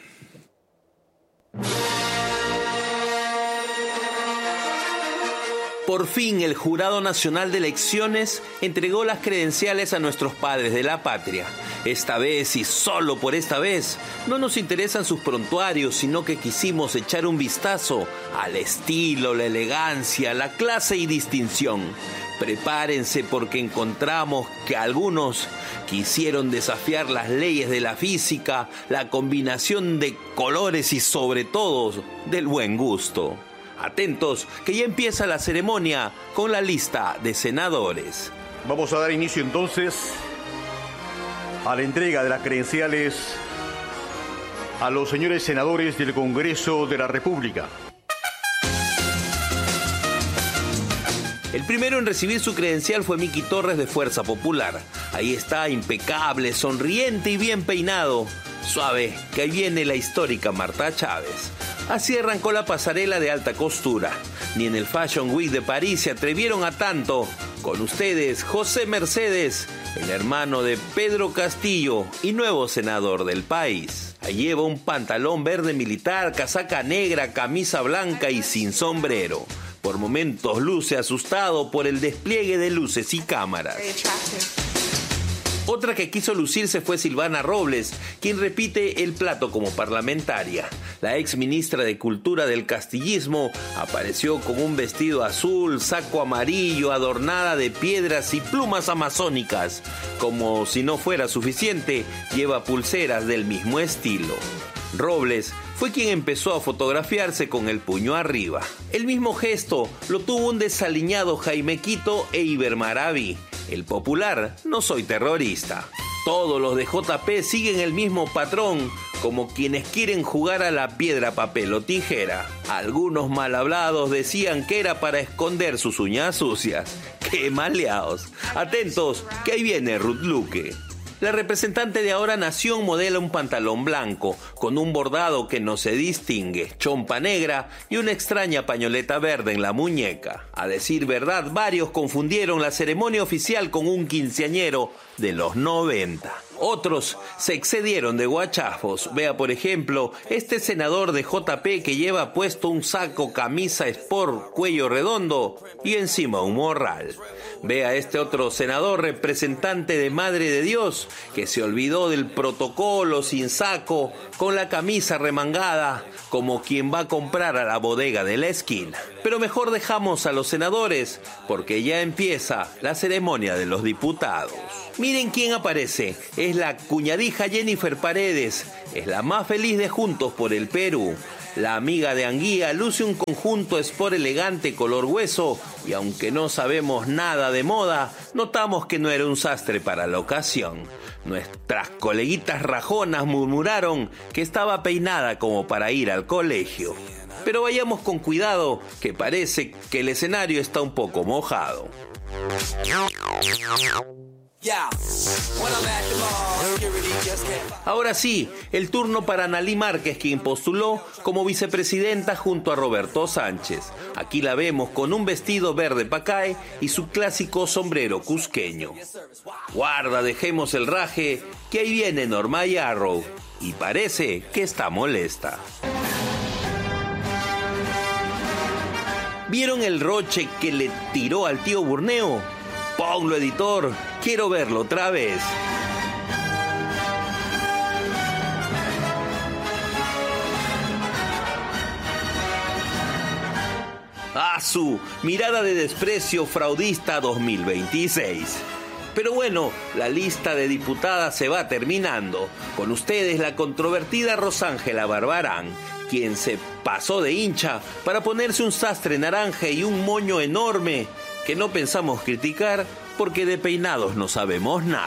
Por fin, el Jurado Nacional de Elecciones entregó las credenciales a nuestros padres de la patria. Esta vez, y solo por esta vez, no nos interesan sus prontuarios, sino que quisimos echar un vistazo al estilo, la elegancia, la clase y distinción. Prepárense porque encontramos que algunos quisieron desafiar las leyes de la física, la combinación de colores y sobre todo del buen gusto. Atentos, que ya empieza la ceremonia con la lista de senadores. Vamos a dar inicio entonces a la entrega de las credenciales a los señores senadores del Congreso de la República. El primero en recibir su credencial fue Miki Torres de Fuerza Popular. Ahí está, impecable, sonriente y bien peinado. Suave, que ahí viene la histórica Marta Chávez. Así arrancó la pasarela de alta costura. Ni en el Fashion Week de París se atrevieron a tanto. Con ustedes, José Mercedes, el hermano de Pedro Castillo y nuevo senador del país. Ahí lleva un pantalón verde militar, casaca negra, camisa blanca y sin sombrero. Por momentos luce asustado por el despliegue de luces y cámaras. Otra que quiso lucirse fue Silvana Robles, quien repite el plato como parlamentaria. La ex ministra de Cultura del castillismo apareció con un vestido azul, saco amarillo, adornada de piedras y plumas amazónicas. Como si no fuera suficiente, lleva pulseras del mismo estilo. Robles fue quien empezó a fotografiarse con el puño arriba. El mismo gesto lo tuvo un desaliñado Jaime Quito e Iber Maraví. El popular, no soy terrorista. Todos los de JP siguen el mismo patrón, como quienes quieren jugar a la piedra, papel o tijera. Algunos mal hablados decían que era para esconder sus uñas sucias. ¡Qué maleados! Atentos, que ahí viene Ruth Luque. La representante de Ahora Nación modela un pantalón blanco, con un bordado que no se distingue, chompa negra y una extraña pañoleta verde en la muñeca. A decir verdad, varios confundieron la ceremonia oficial con un quinceañero de los 90. Otros se excedieron de guachafos. Vea, por ejemplo, este senador de JP que lleva puesto un saco camisa sport cuello redondo y encima un morral. Vea este otro senador representante de Madre de Dios que se olvidó del protocolo sin saco, con la camisa remangada, como quien va a comprar a la bodega de la esquina. Pero mejor dejamos a los senadores porque ya empieza la ceremonia de los diputados. Miren quién aparece. Es la cuñadija Jennifer Paredes. Es la más feliz de Juntos por el Perú. La amiga de Anguía luce un conjunto sport elegante color hueso y aunque no sabemos nada de moda, notamos que no era un sastre para la ocasión. Nuestras coleguitas rajonas murmuraron que estaba peinada como para ir al colegio. Pero vayamos con cuidado, que parece que el escenario está un poco mojado. Ahora sí, el turno para Analí Márquez, quien postuló como vicepresidenta junto a Roberto Sánchez. Aquí la vemos con un vestido verde pacay y su clásico sombrero cusqueño. Guarda, dejemos el raje, que ahí viene Norma Yarrow y parece que está molesta. ¿Vieron el roche que le tiró al tío Burneo? Ponlo, editor, quiero verlo otra vez. Su mirada de desprecio fraudista 2026. Pero bueno, la lista de diputadas se va terminando. Con ustedes la controvertida Rosángela Barbarán, quien se pasó de hincha para ponerse un sastre naranja y un moño enorme que no pensamos criticar porque de peinados no sabemos nada.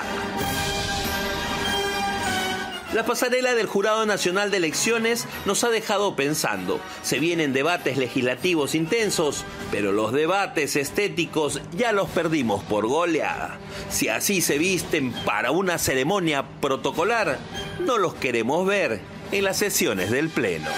La pasarela del Jurado Nacional de Elecciones nos ha dejado pensando. Se vienen debates legislativos intensos, pero los debates estéticos ya los perdimos por goleada. Si así se visten para una ceremonia protocolar, no los queremos ver en las sesiones del Pleno.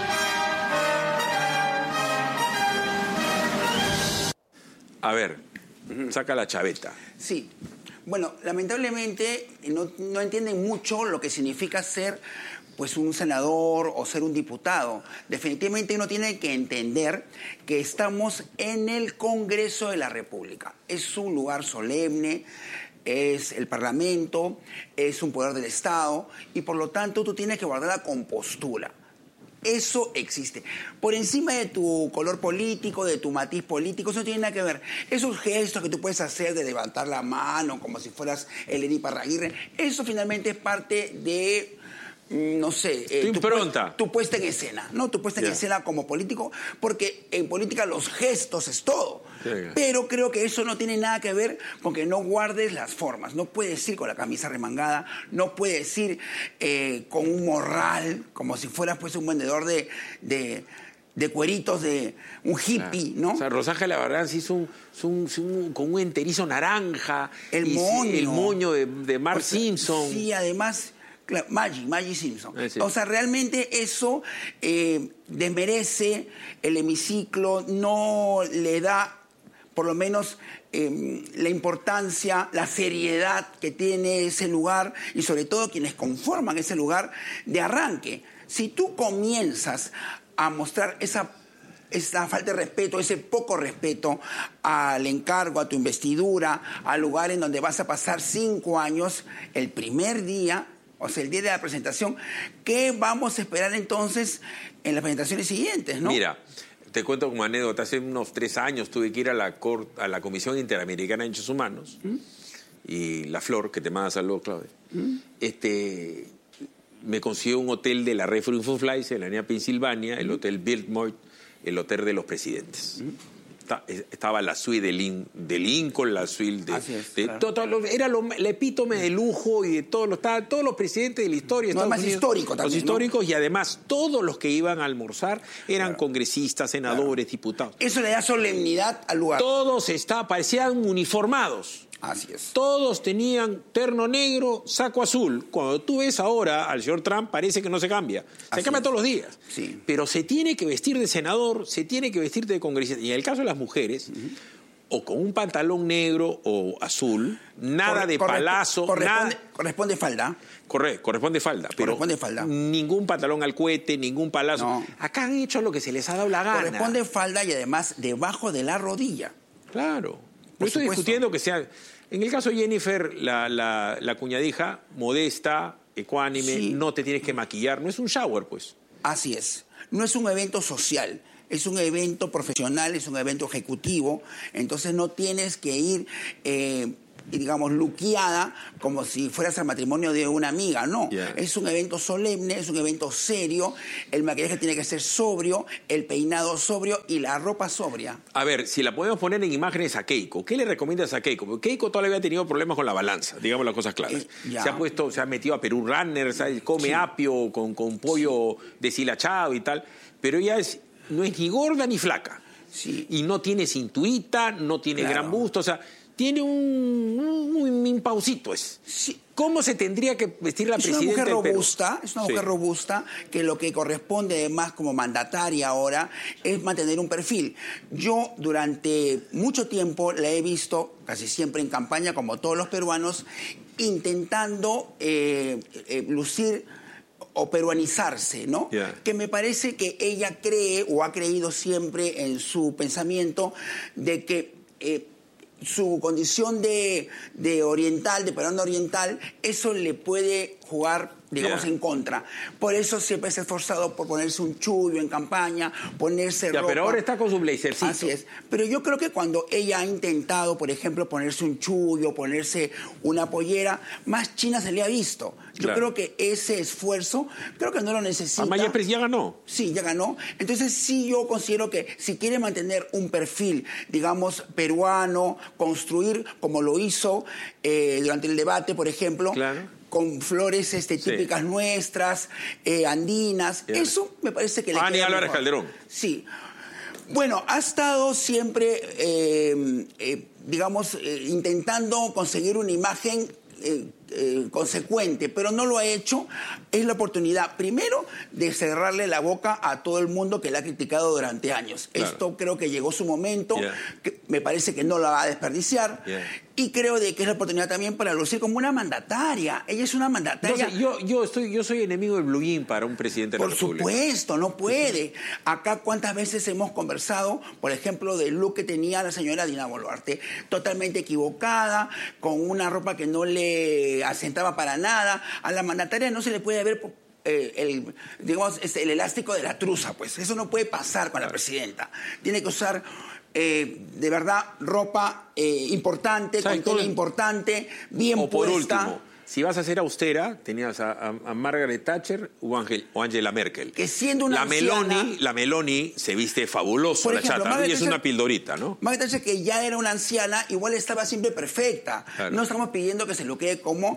A ver, saca la chaveta. Sí. Bueno, lamentablemente no entienden mucho lo que significa ser pues un senador o ser un diputado. Definitivamente uno tiene que entender que estamos en el Congreso de la República. Es un lugar solemne, es el Parlamento, es un poder del Estado y por lo tanto tú tienes que guardar la compostura. Eso existe. Por encima de tu color político, de tu matiz político, eso no tiene nada que ver. Esos gestos que tú puedes hacer de levantar la mano como si fueras Eleni Parraguirre, eso finalmente es parte de, no sé, tu puesta en escena, ¿no? Tu puesta en escena como político, porque en política los gestos es todo. Pero creo que eso no tiene nada que ver con que no guardes las formas. No puedes ir con la camisa remangada, no puedes ir con un morral, como si fueras pues un vendedor de cueritos, de un hippie, ¿no? O sea, Rosángela Barbarán se hizo con un enterizo naranja. El moño de Mark Simpson. Sí, además... Claro, Maggie Simpson. Sí. O sea, realmente eso desmerece el hemiciclo, no le da por lo menos la importancia, la seriedad que tiene ese lugar y sobre todo quienes conforman ese lugar de arranque. Si tú comienzas a mostrar esa falta de respeto, ese poco respeto al encargo, a tu investidura, al lugar en donde vas a pasar 5 años, el primer día, o sea, el día de la presentación, ¿qué vamos a esperar entonces en las presentaciones siguientes, no? Mira, te cuento como anécdota. Hace unos 3 años tuve que ir a la Comisión Interamericana de Derechos Humanos y La Flor, que te manda saludos, Claudia, me consiguió un hotel de la Red for Infoflies en la avenida Pensilvania, el Hotel Biltmore, el Hotel de los Presidentes. Estaba la suite de Lincoln, la suite era el epítome de lujo y de todos los presidentes de la historia. No, más histórico también. Los históricos, ¿no? Y además todos los que iban a almorzar eran congresistas, senadores, diputados. Eso le da solemnidad al lugar. Todos parecían uniformados. Así es. Todos tenían terno negro, saco azul. Cuando tú ves ahora al señor Trump, parece que no se cambia. Se cambia todos los días. Sí. Pero se tiene que vestir de senador, se tiene que vestir de congresista. Y en el caso de las mujeres, o con un pantalón negro o azul, nada de palazo. Corresponde falda. Corresponde falda. Pero corresponde falda. Ningún pantalón al cohete, ningún palazo. No. Acá han hecho lo que se les ha dado la gana. Corresponde falda y además debajo de la rodilla. Claro. No estoy discutiendo que sea... En el caso de Jennifer, la cuñadija, modesta, ecuánime, no te tienes que maquillar. No es un shower, pues. Así es. No es un evento social. Es un evento profesional, es un evento ejecutivo. Entonces no tienes que ir... digamos, luqueada como si fueras al matrimonio de una amiga, no. Es un evento solemne, es un evento serio, el maquillaje tiene que ser sobrio, el peinado sobrio y la ropa sobria. A ver, si la podemos poner en imágenes a Keiko, ¿qué le recomiendas a Keiko? Porque Keiko todavía ha tenido problemas con la balanza, digamos las cosas claras. Se ha metido a Perú Runner, come apio con pollo deshilachado y tal, pero ella no es ni gorda ni flaca. Y no tiene cinturita, no tiene gran busto, o sea... Tiene un paucito. ¿Cómo se tendría que vestir la presidenta del Perú? Es una mujer robusta que lo que corresponde además como mandataria ahora es mantener un perfil. Yo durante mucho tiempo la he visto, casi siempre en campaña, como todos los peruanos, intentando lucir o peruanizarse, ¿no? Que me parece que ella cree o ha creído siempre en su pensamiento de que... su condición de oriental, de peruano oriental, eso le puede jugar, digamos, en contra. Por eso siempre se ha esforzado por ponerse un chullo en campaña, ponerse ropa. Pero ahora está con su blazercito. Así es. Pero yo creo que cuando ella ha intentado, por ejemplo, ponerse un chullo, ponerse una pollera, más china se le ha visto. Yo creo que ese esfuerzo, creo que no lo necesita. Amaya Pérez ya ganó. Sí, ya ganó. Entonces sí, yo considero que si quiere mantener un perfil, digamos, peruano, construir como lo hizo durante el debate, por ejemplo, con flores típicas nuestras, andinas, eso me parece que le Ani queda Álvarez mejor. Calderón. Sí. Bueno, ha estado siempre, digamos, intentando conseguir una imagen consecuente, pero no lo ha hecho. Es la oportunidad, primero, de cerrarle la boca a todo el mundo que la ha criticado durante años. Esto creo que llegó su momento, que me parece que no la va a desperdiciar, y creo de que es la oportunidad también para lucir como una mandataria. Ella es una mandataria. Entonces, yo soy enemigo del blue jean para un presidente de la República. Por supuesto, no puede. Acá cuántas veces hemos conversado, por ejemplo, del look que tenía la señora Dina Boluarte, totalmente equivocada, con una ropa que no le asentaba para nada. A la mandataria no se le puede ver el elástico de la truza, pues. Eso no puede pasar con la presidenta. Tiene que usar de verdad ropa importante, con tela importante, bien puesta. Por último, si vas a ser austera, tenías a Margaret Thatcher o Angela Merkel. Que siendo una la Meloni se viste fabuloso, por ejemplo, chata. Margaret Y es una pildorita, ¿no? Margaret Thatcher, que ya era una anciana, igual estaba siempre perfecta. Claro. No estamos pidiendo que se lo quede como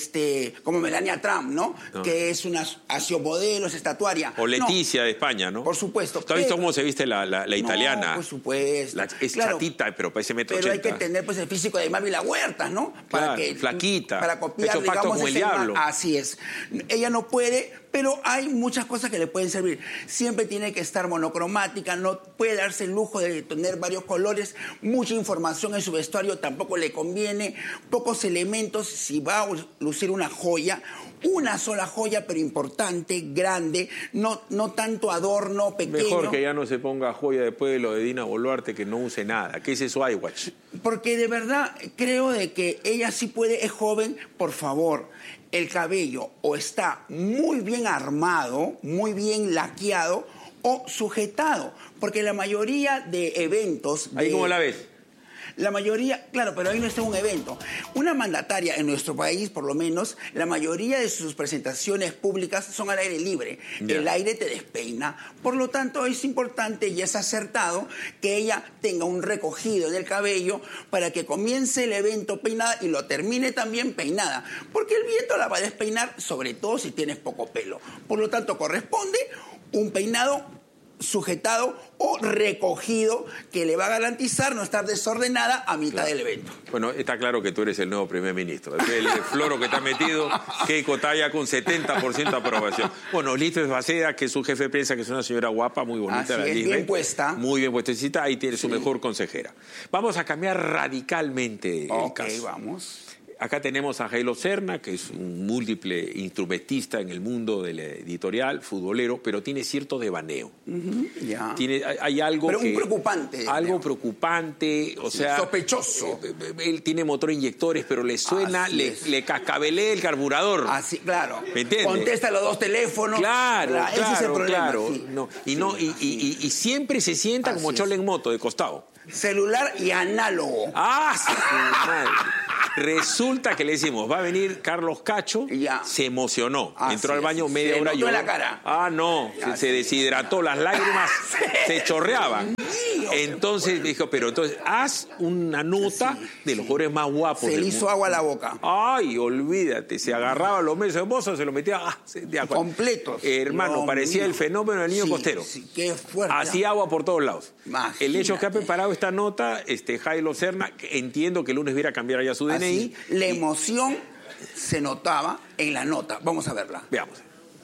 Melania Trump, ¿no? Que es una asiomodelo, es estatuaria. O Leticia de España, ¿no? Por supuesto. ¿Tú has visto cómo se viste la italiana? Por supuesto. Es chatita, pero parece 1,80 m. Pero hay que tener pues el físico de Mávila Huertas, ¿no? Flaquita. Para copiar, hecho pacto con el diablo. Así es. Ella no puede, pero hay muchas cosas que le pueden servir. Siempre tiene que estar monocromática, no puede darse el lujo de tener varios colores, mucha información en su vestuario tampoco le conviene, pocos elementos. Si va a lucir una joya, una sola joya, pero importante, grande, no tanto adorno pequeño. Mejor que ya no se ponga joya después de lo de Dina Boluarte, que no use nada. ¿Qué es eso, iWatch? Porque de verdad creo de que ella sí puede, es joven, por favor. El cabello o está muy bien armado, muy bien laqueado o sujetado, porque la mayoría de eventos... ¿Ahí cómo la ves? La mayoría, claro, pero ahí no está un evento. Una mandataria en nuestro país, por lo menos, la mayoría de sus presentaciones públicas son al aire libre. El aire te despeina. Por lo tanto, es importante y es acertado que ella tenga un recogido del cabello para que comience el evento peinada y lo termine también peinada. Porque el viento la va a despeinar, sobre todo si tienes poco pelo. Por lo tanto, corresponde un peinado sujetado o recogido, que le va a garantizar no estar desordenada a mitad del evento. Bueno, está claro que tú eres el nuevo primer ministro. El floro que está metido, Keiko Taya con 70% de aprobación. Bueno, Lisbeth Baceda, que es su jefe de prensa, que es una señora guapa, muy bonita. Así la es, Lisbeth. bien puesta. Muy bien puestecita, ahí tiene su mejor consejera. Vamos a cambiar radicalmente el caso. Vamos. Acá tenemos a Jailo Serna, que es un múltiple instrumentista en el mundo del editorial, futbolero, pero tiene cierto devaneo. Ya. Hay algo pero que... un preocupante. Algo preocupante, o sea... Sospechoso. Él tiene motor inyectores, pero le suena, le cascabelea el carburador. Así, claro. ¿Me entiendes? Contesta los 2 teléfonos. Claro, ese es el problema. Claro. Sí. No, y siempre se sienta como chola en moto, de costado. Celular y análogo. ¡Ah, sí, madre! Resulta que le decimos, va a venir Carlos Cacho, se emocionó, entró al baño media hora y en la cara. Ah, no, se deshidrató, las lágrimas se chorreaban. Entonces dijo, pero entonces haz una nota de los jugadores más guapos. Se le hizo agua a la boca. Ay, olvídate, se agarraba los meses de mozo, se lo metía completos. Hermano, parecía el fenómeno del niño costero. Sí, qué fuerte. Hacía agua por todos lados. Imagínate. El hecho que ha preparado esta nota, Jailo Serna, entiendo que el lunes viera cambiar ya su DNI. La emoción se notaba en la nota. Vamos a verla. Veamos.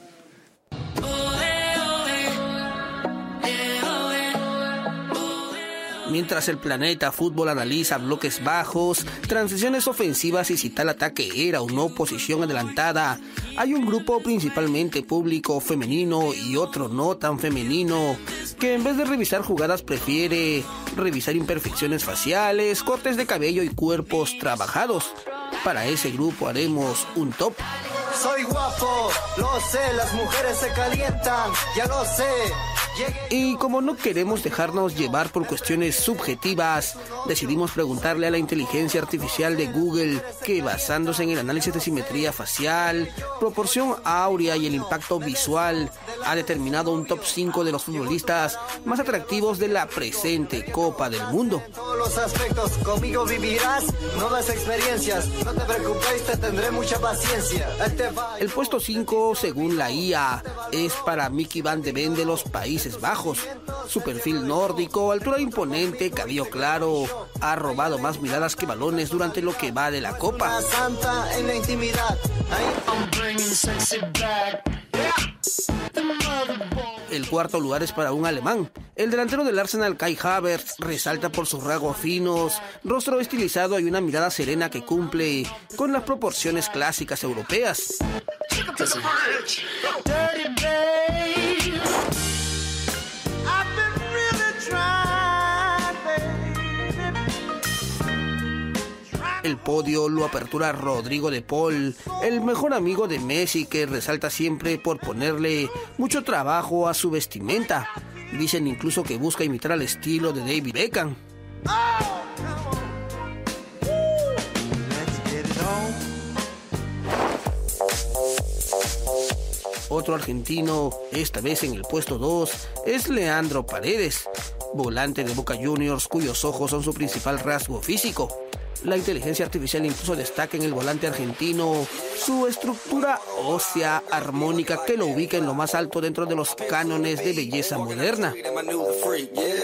Mientras el Planeta Fútbol analiza bloques bajos, transiciones ofensivas y si tal ataque era o no posición adelantada, hay un grupo principalmente público femenino y otro no tan femenino que en vez de revisar jugadas prefiere revisar imperfecciones faciales, cortes de cabello y cuerpos trabajados. Para ese grupo haremos un top. Soy guapo, lo sé, las mujeres se calientan, ya lo sé. Y como no queremos dejarnos llevar por cuestiones subjetivas, decidimos preguntarle a la inteligencia artificial de Google que, basándose en el análisis de simetría facial, proporción áurea y el impacto visual, ha determinado un top 5 de los futbolistas más atractivos de la presente Copa del Mundo. En todos los aspectos, conmigo vivirás nuevas experiencias. No te preocupes, te tendré mucha paciencia. El puesto 5, según la IA, es para Mickey Van de Ven de los Países Bajos. Su perfil nórdico, altura imponente, cabello claro, ha robado más miradas que balones durante lo que va de la Copa. Santa en la intimidad. El cuarto lugar es para un alemán. El delantero del Arsenal, Kai Havertz, resalta por sus rasgos finos, rostro estilizado y una mirada serena que cumple con las proporciones clásicas europeas. El podio lo apertura Rodrigo de Paul, el mejor amigo de Messi, que resalta siempre por ponerle mucho trabajo a su vestimenta. Dicen incluso que busca imitar al estilo de David Beckham. Otro argentino, esta vez en el puesto 2, es Leandro Paredes, volante de Boca Juniors, cuyos ojos son su principal rasgo físico. La inteligencia artificial incluso destaca en el volante argentino su estructura ósea armónica que lo ubica en lo más alto dentro de los cánones de belleza moderna.